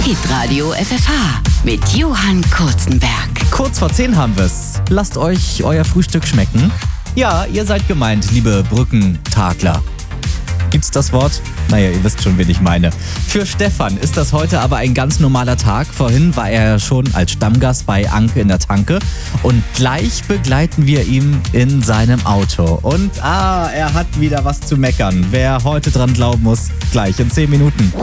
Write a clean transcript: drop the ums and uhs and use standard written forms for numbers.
Hitradio FFH mit Johann Kurzenberg. Kurz vor 10 haben wir's. Lasst euch euer Frühstück schmecken. Ja, ihr seid gemeint, liebe Brückentagler. Gibt's das Wort? Naja, ihr wisst schon, wen ich meine. Für Stefan ist das heute aber ein ganz normaler Tag. Vorhin war er schon als Stammgast bei Anke in der Tanke. Und gleich begleiten wir ihn in seinem Auto. Und er hat wieder was zu meckern. Wer heute dran glauben muss, gleich in 10 Minuten.